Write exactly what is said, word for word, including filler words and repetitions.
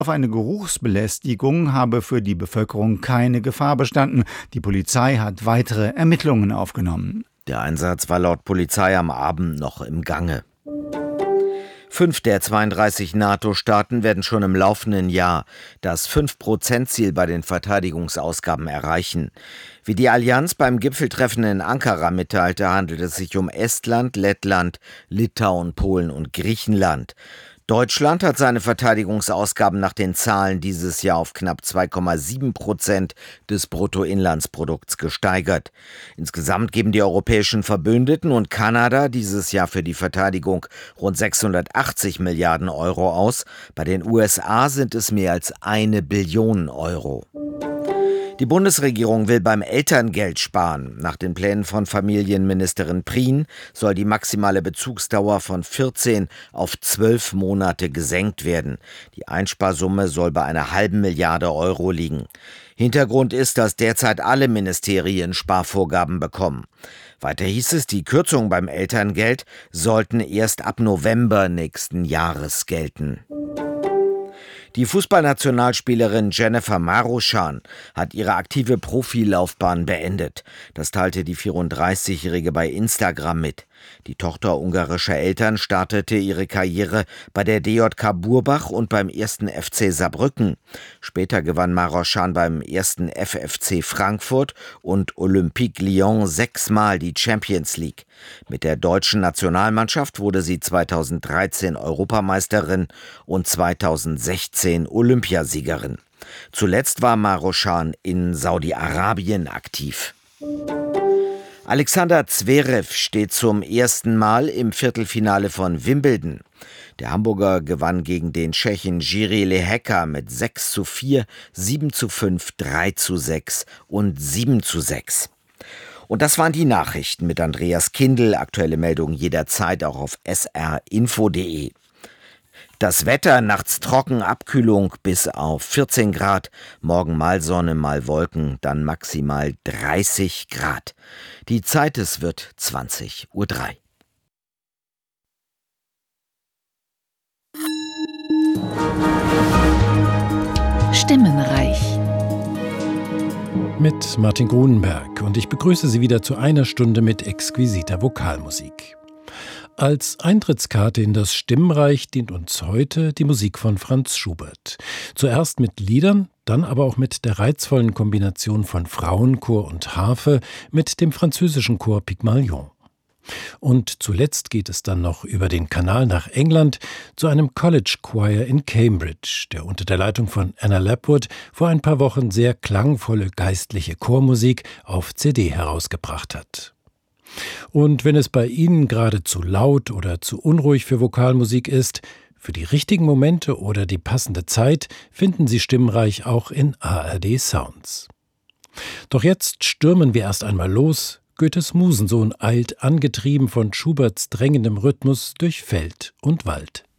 Auf eine Geruchsbelästigung habe für die Bevölkerung keine Gefahr bestanden. Die Polizei hat weitere Ermittlungen aufgenommen. Der Einsatz war laut Polizei am Abend noch im Gange. Fünf der zweiunddreißig NATO-Staaten werden schon im laufenden Jahr das fünf Prozent Ziel bei den Verteidigungsausgaben erreichen. Wie die Allianz beim Gipfeltreffen in Ankara mitteilte, handelt es sich um Estland, Lettland, Litauen, Polen und Griechenland. Deutschland hat seine Verteidigungsausgaben nach den Zahlen dieses Jahr auf knapp zwei Komma sieben Prozent des Bruttoinlandsprodukts gesteigert. Insgesamt geben die europäischen Verbündeten und Kanada dieses Jahr für die Verteidigung rund sechshundertachtzig Milliarden Euro aus. Bei den U S A sind es mehr als eine Billion Euro. Die Bundesregierung will beim Elterngeld sparen. Nach den Plänen von Familienministerin Prien soll die maximale Bezugsdauer von vierzehn auf zwölf Monate gesenkt werden. Die Einsparsumme soll bei einer halben Milliarde Euro liegen. Hintergrund ist, dass derzeit alle Ministerien Sparvorgaben bekommen. Weiter hieß es, die Kürzungen beim Elterngeld sollten erst ab November nächsten Jahres gelten. Die Fußballnationalspielerin Jennifer Maruschan hat ihre aktive Profilaufbahn beendet. Das teilte die vierunddreißigjährige bei Instagram mit. Die Tochter ungarischer Eltern startete ihre Karriere bei der D J K Burbach und beim ersten F C Saarbrücken. Später gewann Maruschan beim ersten F F C Frankfurt und Olympique Lyon sechsmal die Champions League. Mit der deutschen Nationalmannschaft wurde sie zweitausenddreizehn Europameisterin und zweitausendsechzehn Olympiasiegerin. Zuletzt war Maruschan in Saudi-Arabien aktiv. Alexander Zverev steht zum ersten Mal im Viertelfinale von Wimbledon. Der Hamburger gewann gegen den Tschechen Jiří Lehecka mit sechs zu vier, sieben zu fünf, drei zu sechs und sieben zu sechs. Und das waren die Nachrichten mit Andreas Kindl. Aktuelle Meldungen jederzeit auch auf s r info punkt d e. Das Wetter, nachts trocken, Abkühlung bis auf vierzehn Grad, morgen mal Sonne, mal Wolken, dann maximal dreißig Grad. Die Zeit, es wird zwanzig Uhr drei. Stimmenreich mit Martin Grunenberg, und ich begrüße Sie wieder zu einer Stunde mit exquisiter Vokalmusik. Als Eintrittskarte in das Stimmenreich dient uns heute die Musik von Franz Schubert. Zuerst mit Liedern, dann aber auch mit der reizvollen Kombination von Frauenchor und Harfe mit dem französischen Chor Pygmalion. Und zuletzt geht es dann noch über den Kanal nach England zu einem College Choir in Cambridge, der unter der Leitung von Anna Lapwood vor ein paar Wochen sehr klangvolle geistliche Chormusik auf C D herausgebracht hat. Und wenn es bei Ihnen gerade zu laut oder zu unruhig für Vokalmusik ist, für die richtigen Momente oder die passende Zeit finden Sie Stimmenreich auch in A R D Sounds. Doch jetzt stürmen wir erst einmal los. Goethes Musensohn eilt, angetrieben von Schuberts drängendem Rhythmus, durch Feld und Wald.